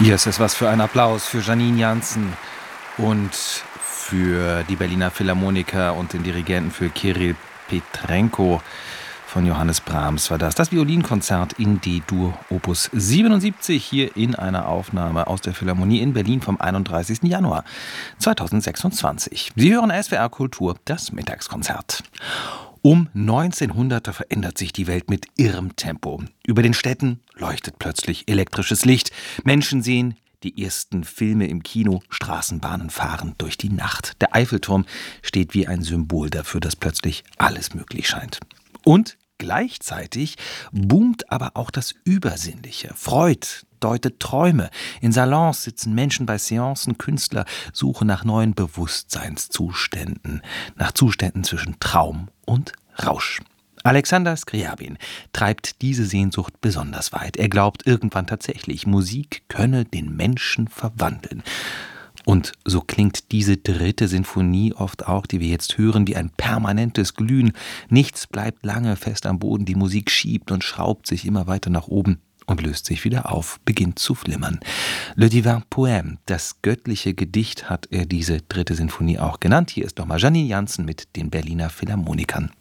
Yes, es was für ein Applaus für Janine Jansen und für die Berliner Philharmoniker und den Dirigenten, für Kirill Petrenko. Von Johannes Brahms war das Violinkonzert in D-Dur Opus 77 hier in einer Aufnahme aus der Philharmonie in Berlin vom 31. Januar 2026. Sie hören SWR Kultur, das Mittagskonzert. Um 1900 verändert sich die Welt mit irrem Tempo. Über den Städten leuchtet plötzlich elektrisches Licht. Menschen sehen die ersten Filme im Kino, Straßenbahnen fahren durch die Nacht. Der Eiffelturm steht wie ein Symbol dafür, dass plötzlich alles möglich scheint. Und gleichzeitig boomt aber auch das Übersinnliche. Freud deutet Träume. In Salons sitzen Menschen bei Seancen, Künstler suchen nach neuen Bewusstseinszuständen, nach Zuständen zwischen Traum und Rausch. Alexander Scriabin treibt diese Sehnsucht besonders weit. Er glaubt irgendwann tatsächlich, Musik könne den Menschen verwandeln. Und so klingt diese dritte Sinfonie oft auch, die wir jetzt hören, wie ein permanentes Glühen. Nichts bleibt lange fest am Boden, die Musik schiebt und schraubt sich immer weiter nach oben und löst sich wieder auf, beginnt zu flimmern. Le Divin Poème, das göttliche Gedicht, hat er diese dritte Sinfonie auch genannt. Hier ist nochmal Janine Jansen mit den Berliner Philharmonikern.